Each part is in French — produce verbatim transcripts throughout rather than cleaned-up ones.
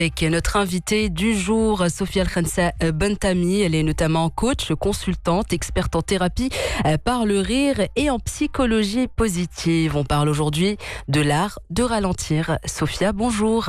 Avec notre invitée du jour, Sophia El-Khensa Bentami. Elle est notamment coach, consultante, experte en thérapie par le rire et en psychologie positive. On parle aujourd'hui de l'art de ralentir. Sophia, bonjour.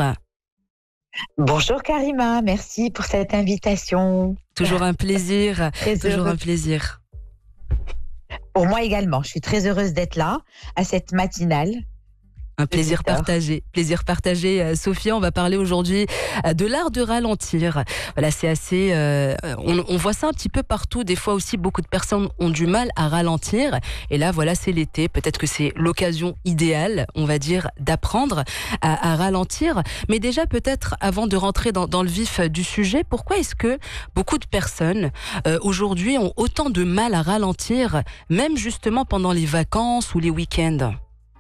Bonjour Karima, merci pour cette invitation. Toujours un plaisir, Très toujours heureuse. un plaisir. Pour moi également, je suis très heureuse d'être là, à cette matinale. Un plaisir partagé. Plaisir partagé, Sophia. On va parler aujourd'hui de l'art de ralentir. Voilà, c'est assez. Euh, on, on voit ça un petit peu partout. Des fois aussi, beaucoup de personnes ont du mal à ralentir. Et là, voilà, c'est l'été. Peut-être que c'est l'occasion idéale, on va dire, d'apprendre à, à ralentir. Mais déjà, peut-être, avant de rentrer dans, dans le vif du sujet, pourquoi est-ce que beaucoup de personnes euh, aujourd'hui ont autant de mal à ralentir, même justement pendant les vacances ou les week-ends ?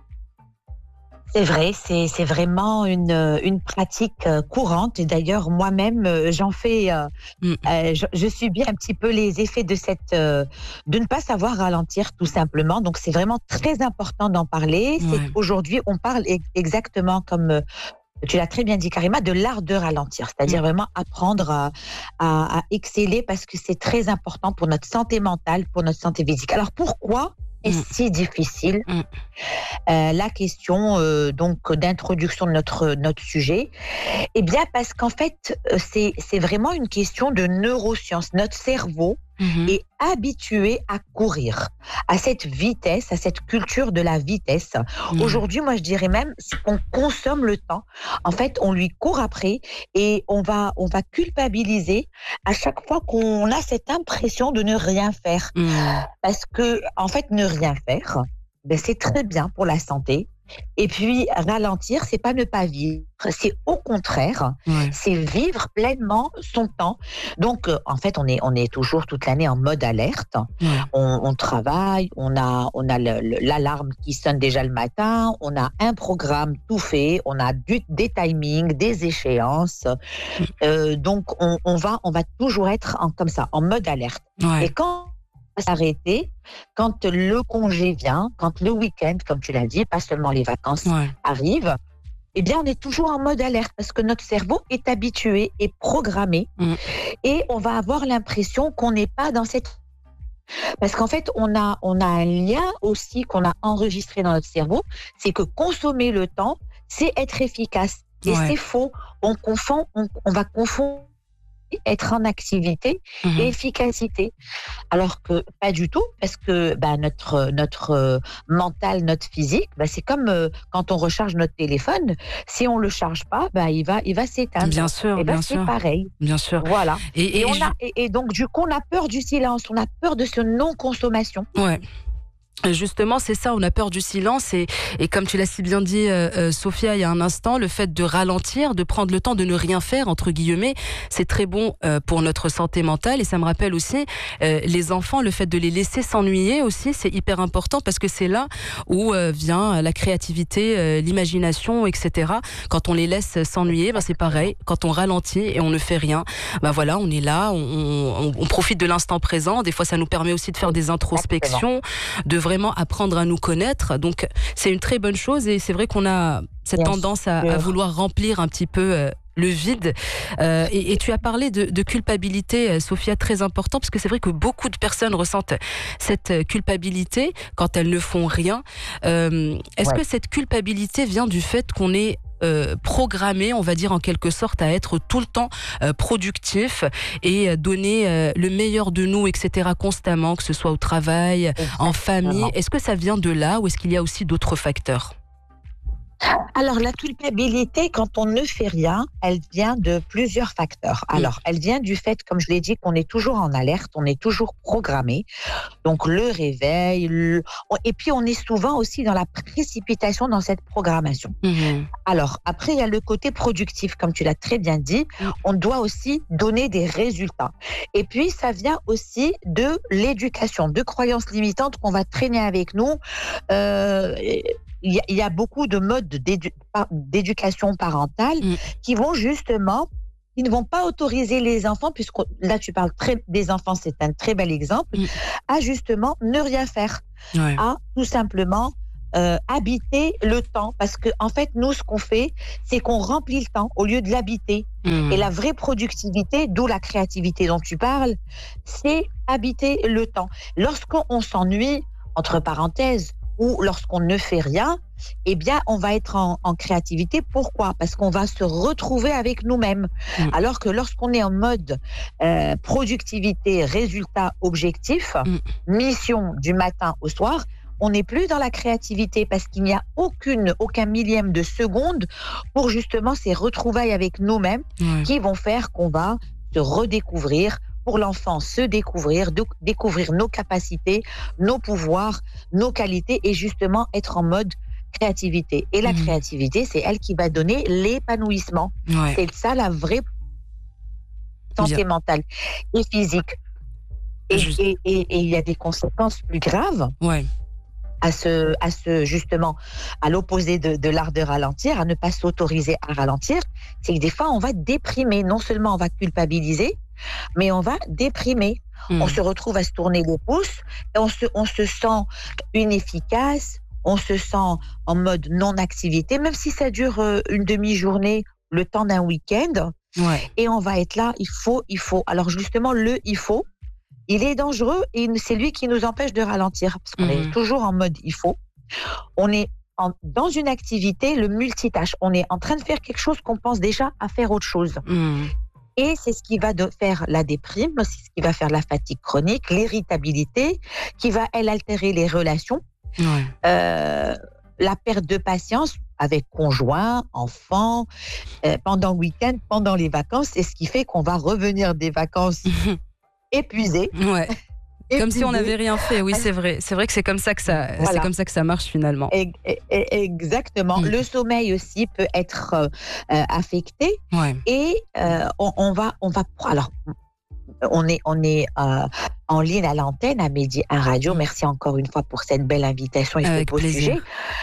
C'est vrai, c'est, c'est vraiment une, une pratique courante. Et d'ailleurs, moi-même, j'en fais, euh, mm. euh, je, je subis un petit peu les effets de cette, euh, de ne pas savoir ralentir, tout simplement. Donc, c'est vraiment très important d'en parler. Ouais. C'est qu'aujourd'hui, on parle exactement comme tu l'as très bien dit, Karima, de l'art de ralentir. C'est-à-dire mmh. vraiment apprendre à, à, à exceller parce que c'est très important pour notre santé mentale, pour notre santé physique. Alors, pourquoi est mmh. si difficile mmh. euh, la question euh, donc d'introduction de notre notre sujet? Eh bien parce qu'en fait c'est c'est vraiment une question de neurosciences. Notre cerveau mmh. est habitué à courir, à cette vitesse, à cette culture de la vitesse. Mmh. Aujourd'hui, moi je dirais même qu'on consomme le temps. En fait, on lui court après et on va on va culpabiliser à chaque fois qu'on a cette impression de ne rien faire. Mmh. Parce que en fait, ne rien faire, ben c'est très bien pour la santé. Et puis ralentir, c'est pas ne pas vivre, c'est au contraire, ouais. c'est vivre pleinement son temps. Donc euh, en fait, on est on est toujours toute l'année en mode alerte. Ouais. On, on travaille, on a on a le, le, l'alarme qui sonne déjà le matin, on a un programme tout fait, on a du, des timings, des échéances. Ouais. Euh, donc on, on va on va toujours être en, comme ça, en mode alerte. Ouais. Et quand s'arrêter quand le congé vient, quand le week-end, comme tu l'as dit, pas seulement les vacances ouais. arrivent, eh bien on est toujours en mode alerte parce que notre cerveau est habitué et programmé mmh. et on va avoir l'impression qu'on n'est pas dans cette... Parce qu'en fait, on a, on a un lien aussi qu'on a enregistré dans notre cerveau, c'est que consommer le temps, c'est être efficace. Et ouais. c'est faux. On confond, on, on va confondre être en activité mmh. et efficacité. Alors que pas du tout, parce que bah, notre, notre euh, mental, notre physique, bah, c'est comme euh, quand on recharge notre téléphone, si on ne le charge pas, bah, il, va, il va s'éteindre. Bien sûr, et bah, bien c'est sûr. pareil. Bien sûr. Voilà. Et, et, et, on je... a, et, et donc, du coup, on a peur du silence, on a peur de ce non-consommation. Ouais. Justement, c'est ça, on a peur du silence et, et comme tu l'as si bien dit, euh, euh, Sophia, il y a un instant, le fait de ralentir, de prendre le temps de ne rien faire, entre guillemets, c'est très bon euh, pour notre santé mentale et ça me rappelle aussi euh, les enfants, le fait de les laisser s'ennuyer aussi, c'est hyper important parce que c'est là où euh, vient la créativité, euh, l'imagination, et cetera. Quand on les laisse s'ennuyer, ben c'est pareil, quand on ralentit et on ne fait rien, ben voilà, on est là, on, on, on profite de l'instant présent, des fois ça nous permet aussi de faire des introspections, de vraiment apprendre à nous connaître. Donc, c'est une très bonne chose et c'est vrai qu'on a cette Bien tendance à, à vouloir remplir un petit peu euh, le vide. Euh, et, et tu as parlé de, de culpabilité, Sophia, très important, parce que c'est vrai que beaucoup de personnes ressentent cette culpabilité quand elles ne font rien. Euh, est-ce ouais. que cette culpabilité vient du fait qu'on est Euh, programmé, on va dire en quelque sorte, à être tout le temps euh, productif et donner euh, le meilleur de nous, et cetera constamment, que ce soit au travail, Exactement. En famille. Est-ce que ça vient de là ou est-ce qu'il y a aussi d'autres facteurs ? Alors, la culpabilité, quand on ne fait rien, elle vient de plusieurs facteurs. Alors, mmh. elle vient du fait, comme je l'ai dit, qu'on est toujours en alerte, on est toujours programmé. Donc, le réveil, le... et puis on est souvent aussi dans la précipitation dans cette programmation. Mmh. Alors, après, il y a le côté productif, comme tu l'as très bien dit. Mmh. On doit aussi donner des résultats. Et puis, ça vient aussi de l'éducation, de croyances limitantes qu'on va traîner avec nous. Euh... Il y, a, il y a beaucoup de modes d'édu- d'éducation parentale mmh. qui vont justement, qui ne vont pas autoriser les enfants, puisque là tu parles très, des enfants, c'est un très bel exemple, mmh. à justement ne rien faire, ouais. à tout simplement euh, habiter le temps. Parce que, en fait, nous, ce qu'on fait, c'est qu'on remplit le temps au lieu de l'habiter. Mmh. Et la vraie productivité, d'où la créativité dont tu parles, c'est habiter le temps. Lorsqu'on s'ennuie, entre parenthèses, ou lorsqu'on ne fait rien, eh bien, on va être en, en créativité. Pourquoi ? Parce qu'on va se retrouver avec nous-mêmes. Mmh. Alors que lorsqu'on est en mode euh, productivité, résultat, objectif, mmh. mission du matin au soir, on n'est plus dans la créativité parce qu'il n'y a aucune, aucun millième de seconde pour justement ces retrouvailles avec nous-mêmes mmh. qui vont faire qu'on va se redécouvrir, pour l'enfant se découvrir, de, découvrir nos capacités, nos pouvoirs, nos qualités et justement être en mode créativité. Et la mmh. créativité, c'est elle qui va donner l'épanouissement. Ouais. C'est ça la vraie santé Bien. mentale et physique. Et il et, et, et y a des conséquences plus graves. Ouais. À ce, à ce, justement, à l'opposé de, de l'art de ralentir, à ne pas s'autoriser à ralentir, c'est que des fois, on va déprimer. Non seulement on va culpabiliser, mais on va déprimer. Mmh. On se retrouve à se tourner les pouces, et on se, on se sent inefficace, on se sent en mode non-activité, même si ça dure une demi-journée, le temps d'un week-end, ouais. et on va être là, il faut, il faut. Alors justement, le « il faut », il est dangereux et c'est lui qui nous empêche de ralentir parce qu'on mmh. est toujours en mode il faut. On est en, dans une activité, le multitâche. On est en train de faire quelque chose qu'on pense déjà à faire autre chose. Mmh. Et c'est ce qui va de faire la déprime, c'est ce qui va faire la fatigue chronique, l'irritabilité, qui va, elle, altérer les relations, ouais. euh, la perte de patience avec conjoint, enfant, euh, pendant le week-end, pendant les vacances. C'est ce qui fait qu'on va revenir des vacances mmh. épuisé. Ouais. Comme si on n'avait rien fait. Oui, c'est vrai. C'est vrai que c'est comme ça que ça, voilà. c'est comme ça que ça marche finalement. Et, et, exactement. Mmh. Le sommeil aussi peut être euh, affecté. Ouais. Et euh, on, on va, on va. Alors, on est, on est euh, en ligne à l'antenne à Mehdi un Radio. Merci encore une fois pour cette belle invitation et ce beau sujet.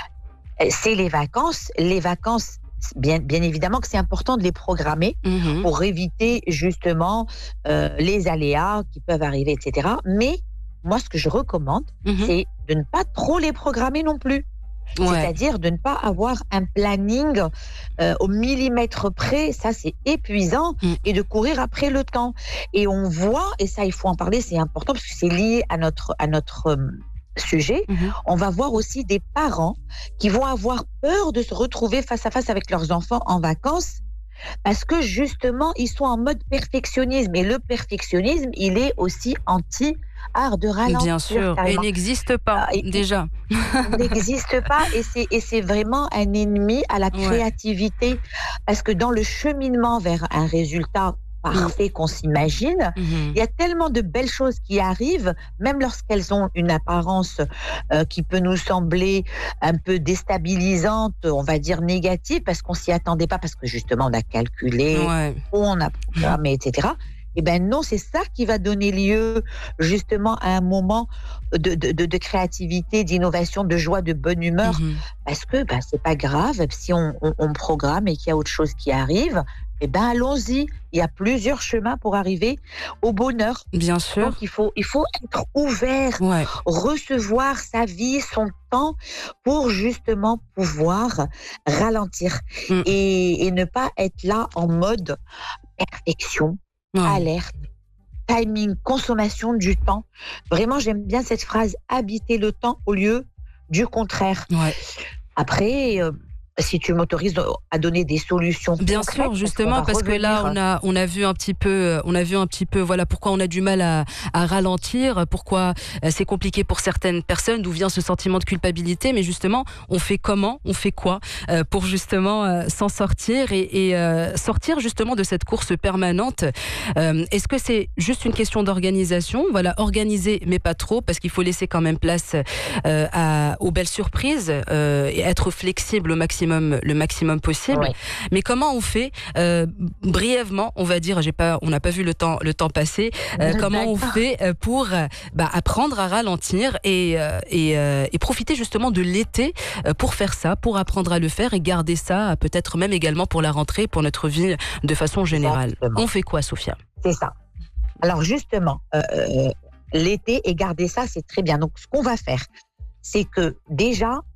C'est les vacances. Les vacances. Bien, bien évidemment que c'est important de les programmer mmh. pour éviter justement euh, les aléas qui peuvent arriver, et cetera. Mais moi, ce que je recommande, mmh. c'est de ne pas trop les programmer non plus. Ouais. C'est-à-dire de ne pas avoir un planning euh, au millimètre près. Ça, c'est épuisant mmh. et de courir après le temps. Et on voit, et ça, il faut en parler, c'est important parce que c'est lié à notre... À notre euh, sujet, mmh. on va voir aussi des parents qui vont avoir peur de se retrouver face à face avec leurs enfants en vacances parce que justement, ils sont en mode perfectionnisme et le perfectionnisme, il est aussi anti-art de ralentir. Bien sûr, et il n'existe pas euh, déjà. Il n'existe pas et c'est, et c'est vraiment un ennemi à la créativité ouais. parce que dans le cheminement vers un résultat parfait qu'on s'imagine. Mmh. Il y a tellement de belles choses qui arrivent, même lorsqu'elles ont une apparence euh, qui peut nous sembler un peu déstabilisante, on va dire négative, parce qu'on s'y attendait pas, parce que justement on a calculé, ouais. on a programmé, et cetera. Eh ben non, c'est ça qui va donner lieu justement à un moment de, de, de, de créativité, d'innovation, de joie, de bonne humeur, mmh. parce que ben, c'est pas grave si on, on, on programme et qu'il y a autre chose qui arrive. Eh ben allons-y, il y a plusieurs chemins pour arriver au bonheur. Bien sûr. Donc il faut, il faut être ouvert, ouais. recevoir sa vie, son temps, pour justement pouvoir ralentir mmh. et, et ne pas être là en mode perfection, ouais. alerte, timing, consommation du temps. Vraiment, j'aime bien cette phrase, habiter le temps au lieu du contraire. Ouais. Après... Euh, si tu m'autorises à donner des solutions. Bien sûr, justement, parce, parce que là, on a, on a vu un petit peu, on a vu un petit peu, voilà, pourquoi on a du mal à, à ralentir, pourquoi c'est compliqué pour certaines personnes, d'où vient ce sentiment de culpabilité, mais justement, on fait comment, on fait quoi euh, pour justement euh, s'en sortir et, et euh, sortir justement de cette course permanente. Euh, est-ce que c'est juste une question d'organisation ? Voilà, organiser, mais pas trop, parce qu'il faut laisser quand même place euh, à, aux belles surprises euh, et être flexible au maximum. le maximum possible. Oui. Mais comment on fait euh, brièvement, on va dire, j'ai pas, on n'a pas vu le temps, le temps passer. Euh, comment on fait pour bah, apprendre à ralentir et, euh, et, euh, et profiter justement de l'été pour faire ça, pour apprendre à le faire et garder ça, peut-être même également pour la rentrée, pour notre vie de façon générale. Exactement. On fait quoi, Sophia ? C'est ça. Alors justement, euh, l'été et garder ça, c'est très bien. Donc ce qu'on va faire, c'est que déjà,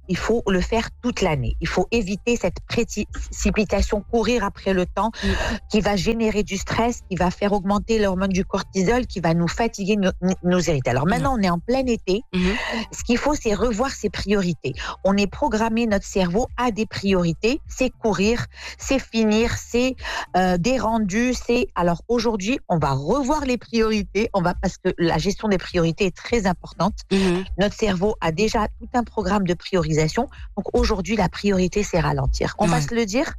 il faut le faire toute l'année. Il faut éviter cette précipitation, courir après le temps mmh. qui va générer du stress, qui va faire augmenter l'hormone du cortisol, qui va nous fatiguer, nos, nos irriter. Alors maintenant, mmh. on est en plein été. Mmh. Ce qu'il faut, c'est revoir ses priorités. On est programmé, notre cerveau a des priorités. C'est courir, c'est finir, c'est euh, des rendus. C'est... Alors aujourd'hui, on va revoir les priorités. On va... Parce que la gestion des priorités est très importante. Mmh. Notre cerveau a déjà tout un programme de priorisation. Donc aujourd'hui, la priorité, c'est ralentir. On ouais. va se le dire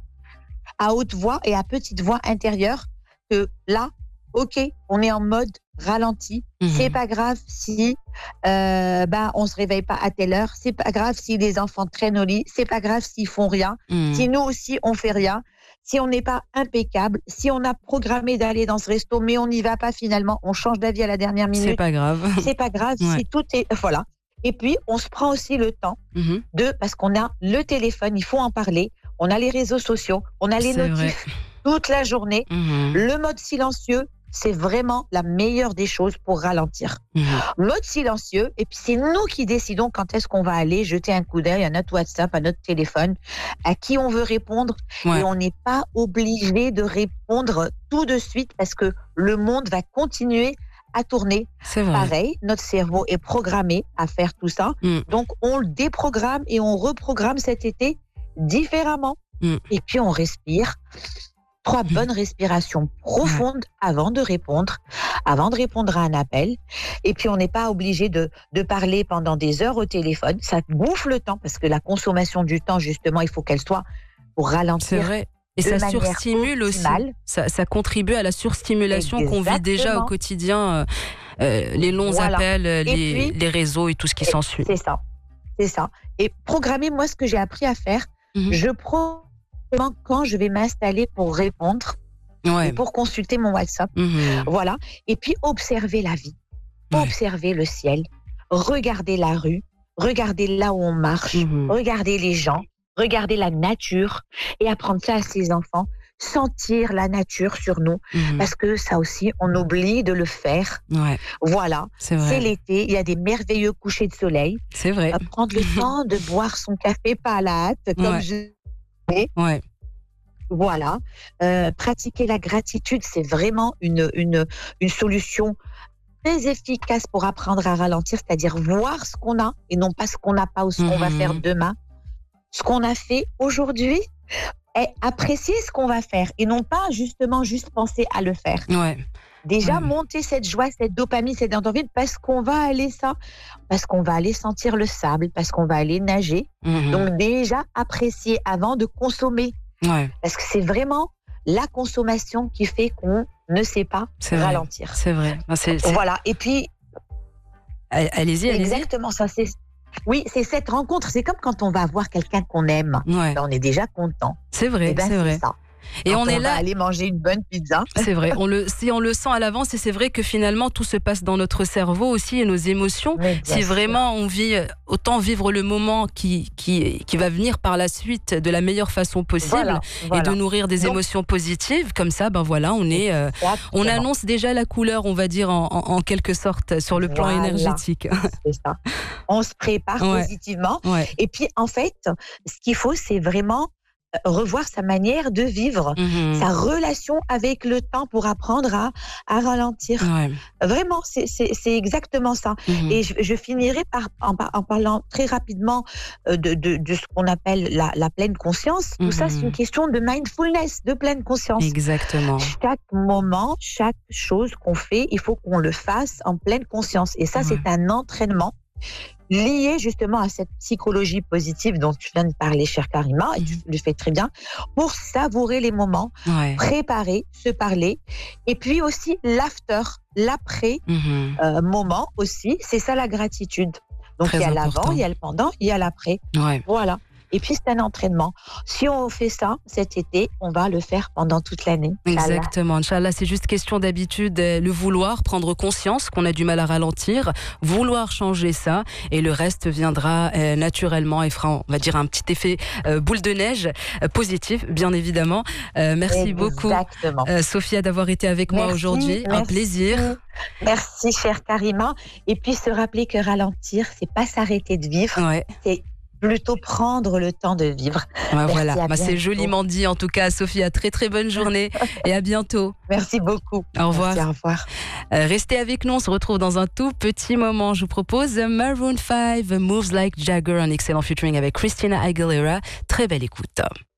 à haute voix et à petite voix intérieure que là, ok, on est en mode ralenti. Mmh. C'est pas grave si euh, bah, on se réveille pas à telle heure. C'est pas grave si les enfants traînent au lit. C'est pas grave s'ils font rien. Mmh. Si nous aussi, on fait rien. Si on n'est pas impeccable, si on a programmé d'aller dans ce resto, mais on n'y va pas finalement, on change d'avis à la dernière minute. C'est pas grave. C'est pas grave ouais. si tout est... Voilà. Et puis, on se prend aussi le temps mmh. de, parce qu'on a le téléphone, il faut en parler, on a les réseaux sociaux, on a les c'est notifs vrai. Toute la journée. Mmh. Le mode silencieux, c'est vraiment la meilleure des choses pour ralentir. Mmh. Mode silencieux, et puis c'est nous qui décidons quand est-ce qu'on va aller jeter un coup d'œil à notre WhatsApp, à notre téléphone, à qui on veut répondre. Ouais. Et on n'est pas obligé de répondre tout de suite parce que le monde va continuer à tourner. C'est vrai. Pareil, notre cerveau est programmé à faire tout ça. Mm. Donc, on le déprogramme et on reprogramme cet été différemment. Mm. Et puis, on respire. Trois mm. bonnes respirations profondes mm. avant de répondre, avant de répondre à un appel. Et puis, on n'est pas obligé de, de parler pendant des heures au téléphone. Ça bouffe le temps parce que la consommation du temps, justement, il faut qu'elle soit pour ralentir. C'est vrai. Et ça surstimule aussi. Ça, ça contribue à la surstimulation Exactement. Qu'on vit déjà au quotidien. Euh, euh, les longs voilà. appels, les, puis, les réseaux et tout ce qui s'ensuit. C'est ça. C'est ça. Et programmer, moi, ce que j'ai appris à faire, mm-hmm. je programme quand je vais m'installer pour répondre, ouais. et pour consulter mon WhatsApp. Mm-hmm. Voilà. Et puis, observer la vie. Ouais. Observer le ciel. Regarder la rue. Regarder là où on marche. Mm-hmm. Regarder les gens. Regarder la nature et apprendre ça à ses enfants, sentir la nature sur nous, mmh. parce que ça aussi, on oublie de le faire. Ouais. Voilà, c'est, c'est l'été, il y a des merveilleux couchers de soleil. C'est vrai. Euh, prendre le temps de boire son café pas à la hâte, comme ouais. je... Ouais. Voilà. Euh, pratiquer la gratitude, c'est vraiment une, une, une solution très efficace pour apprendre à ralentir, c'est-à-dire voir ce qu'on a et non pas ce qu'on n'a pas ou ce mmh. qu'on va faire demain. Ce qu'on a fait aujourd'hui, est apprécier ce qu'on va faire et non pas justement juste penser à le faire. Ouais. Déjà, mmh. monter cette joie, cette dopamine, cette endorphine, parce qu'on va aller ça, parce qu'on va aller sentir le sable, parce qu'on va aller nager. Mmh. Donc déjà, apprécier avant de consommer. Ouais. Parce que c'est vraiment la consommation qui fait qu'on ne sait pas c'est ralentir. Vrai. C'est vrai. C'est, c'est... Voilà. Et puis... Allez-y, allez-y. Exactement ça, c'est... Oui, c'est cette rencontre. C'est comme quand on va voir quelqu'un qu'on aime. Ouais. Ben, on est déjà content. C'est vrai, ben, c'est, c'est vrai. Ça. Et quand on est on là. Va aller manger une bonne pizza. C'est vrai. On le, si on le sent à l'avance, et c'est vrai que finalement tout se passe dans notre cerveau aussi et nos émotions. Si sûr. Vraiment on vit, autant vivre le moment qui qui qui va venir par la suite de la meilleure façon possible voilà, voilà. et de nourrir des Donc, émotions positives. Comme ça, ben voilà, on est, euh, on annonce déjà la couleur, on va dire en, en, en quelque sorte sur le plan voilà. énergétique. C'est ça. On se prépare ouais. positivement. Ouais. Et puis en fait, ce qu'il faut, c'est vraiment revoir sa manière de vivre, mmh. sa relation avec le temps pour apprendre à, à ralentir. Ouais. Vraiment, c'est, c'est, c'est exactement ça. Mmh. Et je, je finirai par, en, en parlant très rapidement de, de, de ce qu'on appelle la, la pleine conscience. Tout mmh. ça, c'est une question de mindfulness, de pleine conscience. Exactement. Chaque moment, chaque chose qu'on fait, il faut qu'on le fasse en pleine conscience. Et ça, ouais. c'est un entraînement lié justement à cette psychologie positive dont tu viens de parler, chère Karima, et tu le fais très bien, pour savourer les moments, ouais. préparer, se parler, et puis aussi l'after, l'après mm-hmm. euh, moment aussi, c'est ça la gratitude. Donc très il y a important. L'avant, il y a le pendant, il y a l'après. Ouais. Voilà. Et puis, c'est un entraînement. Si on fait ça cet été, on va le faire pendant toute l'année. Exactement. Inch'Allah, c'est juste question d'habitude, le vouloir, prendre conscience qu'on a du mal à ralentir, vouloir changer ça, et le reste viendra euh, naturellement et fera, on va dire, un petit effet euh, boule de neige euh, positif, bien évidemment. Euh, merci Exactement. beaucoup, euh, Sophia, d'avoir été avec merci, moi aujourd'hui. Merci. Un plaisir. Merci, chère Karima. Et puis, se rappeler que ralentir, c'est pas s'arrêter de vivre, ouais. c'est plutôt prendre le temps de vivre. Ouais, voilà, bah, c'est joliment dit en tout cas, Sophia. Très très bonne journée et à bientôt. Merci beaucoup. Au revoir. Merci, au revoir. Euh, restez avec nous, on se retrouve dans un tout petit moment. Je vous propose Maroon five, Moves Like Jagger, un excellent featuring avec Christina Aguilera. Très belle écoute.